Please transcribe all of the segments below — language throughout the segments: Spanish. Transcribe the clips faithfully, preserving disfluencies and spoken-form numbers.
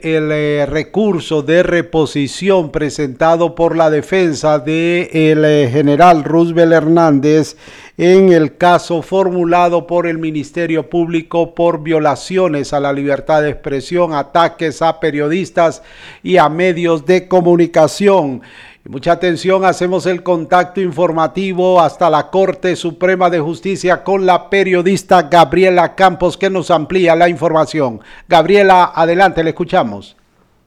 el eh, recurso de reposición presentado por la defensa del de eh, general Roosevelt Hernández en el caso formulado por el Ministerio Público por violaciones a la libertad de expresión, ataques a periodistas y a medios de comunicación. Mucha atención, hacemos el contacto informativo hasta la Corte Suprema de Justicia con la periodista Gabriela Campos, que nos amplía la información. Gabriela, adelante, le escuchamos.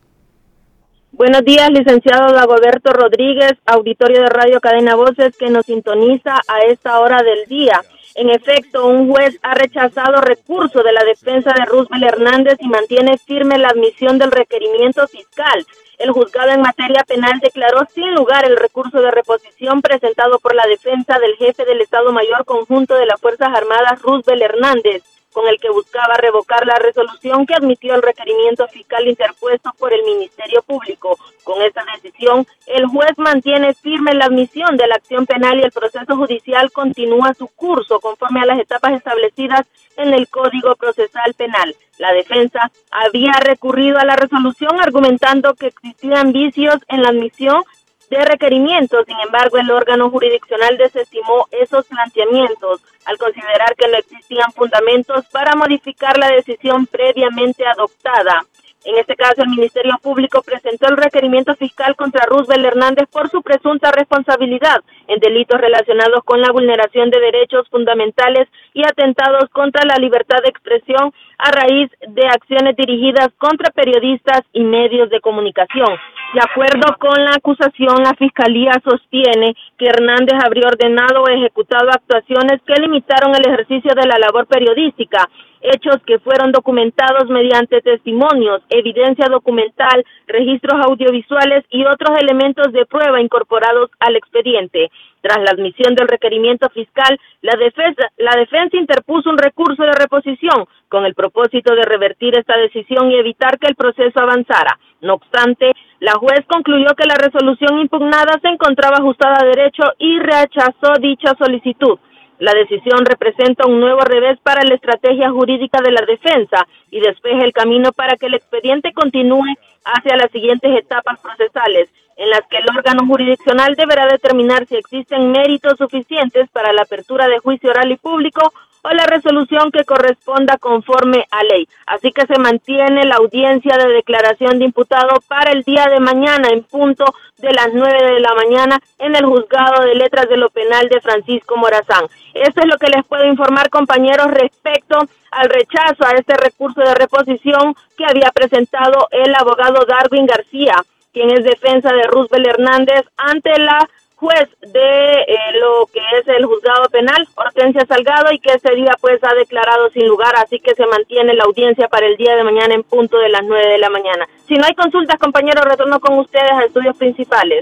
Buenos días, licenciado Dagoberto Rodríguez, auditorio de Radio Cadena Voces que nos sintoniza a esta hora del día. En efecto, un juez ha rechazado recurso de la defensa de Roosevelt Hernández y mantiene firme la admisión del requerimiento fiscal. El juzgado en materia penal declaró sin lugar el recurso de reposición presentado por la defensa del jefe del Estado Mayor Conjunto de las Fuerzas Armadas, Roosevelt Hernández, con el que buscaba revocar la resolución que admitió el requerimiento fiscal interpuesto por el Ministerio Público. Con esta decisión, el juez mantiene firme la admisión de la acción penal y el proceso judicial continúa su curso conforme a las etapas establecidas en el Código Procesal Penal. La defensa había recurrido a la resolución argumentando que existían vicios en la admisión de requerimientos. Sin embargo, el órgano jurisdiccional desestimó esos planteamientos al considerar que no existían fundamentos para modificar la decisión previamente adoptada. En este caso, el Ministerio Público presentó el requerimiento fiscal contra Roosevelt Hernández por su presunta responsabilidad en delitos relacionados con la vulneración de derechos fundamentales y atentados contra la libertad de expresión a raíz de acciones dirigidas contra periodistas y medios de comunicación. De acuerdo con la acusación, la Fiscalía sostiene que Hernández habría ordenado o ejecutado actuaciones que limitaron el ejercicio de la labor periodística, hechos que fueron documentados mediante testimonios, evidencia documental, registros audiovisuales y otros elementos de prueba incorporados al expediente. Tras la admisión del requerimiento fiscal, la defensa, la defensa interpuso un recurso de reposición con el propósito de revertir esta decisión y evitar que el proceso avanzara. No obstante, la juez concluyó que la resolución impugnada se encontraba ajustada a derecho y rechazó dicha solicitud. La decisión representa un nuevo revés para la estrategia jurídica de la defensa y despeja el camino para que el expediente continúe hacia las siguientes etapas procesales, en las que el órgano jurisdiccional deberá determinar si existen méritos suficientes para la apertura de juicio oral y público o la resolución que corresponda conforme a ley. Así que se mantiene la audiencia de declaración de imputado para el día de mañana en punto de las nueve de la mañana en el Juzgado de Letras de lo Penal de Francisco Morazán. Esto es lo que les puedo informar, compañeros, respecto al rechazo a este recurso de reposición que había presentado el abogado Darwin García, quien es defensa de Roosevelt Hernández ante la juez de eh, lo que es el juzgado penal, Hortensia Salgado, y que este día pues ha declarado sin lugar, así que se mantiene la audiencia para el día de mañana en punto de las nueve de la mañana. Si no hay consultas, compañeros, retorno con ustedes a estudios principales.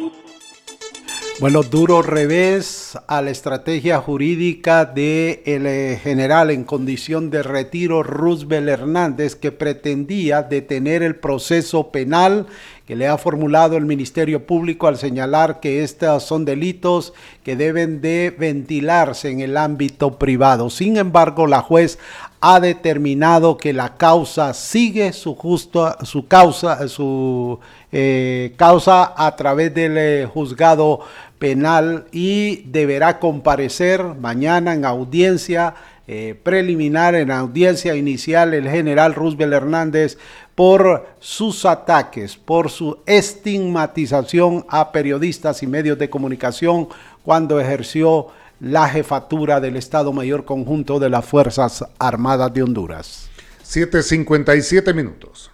Bueno, duro revés a la estrategia jurídica de el eh, general en condición de retiro Roosevelt Hernández, que pretendía detener el proceso penal que le ha formulado el Ministerio Público al señalar que estos son delitos que deben de ventilarse en el ámbito privado. Sin embargo, la juez ha determinado que la causa sigue su justo, su causa, su eh, causa a través del eh, juzgado penal y deberá comparecer mañana en audiencia eh, preliminar, en audiencia inicial, el general Roosevelt Hernández por sus ataques, por su estigmatización a periodistas y medios de comunicación cuando ejerció la jefatura del Estado Mayor Conjunto de las Fuerzas Armadas de Honduras. siete cincuenta y siete minutos.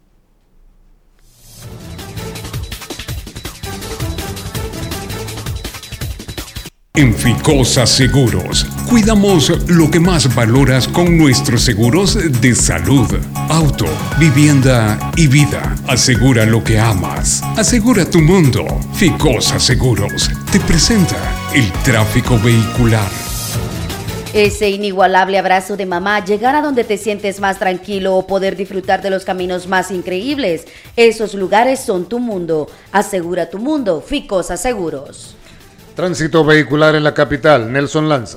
En Ficosa Seguros, cuidamos lo que más valoras con nuestros seguros de salud, auto, vivienda y vida. Asegura lo que amas. Asegura tu mundo. Ficosa Seguros te presenta el tráfico vehicular. Ese inigualable abrazo de mamá, llegar a donde te sientes más tranquilo o poder disfrutar de los caminos más increíbles. Esos lugares son tu mundo. Asegura tu mundo. Ficosa Seguros. Tránsito vehicular en la capital, Nelson Lanza.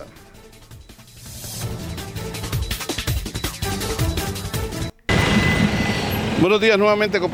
Buenos días nuevamente, compañeros.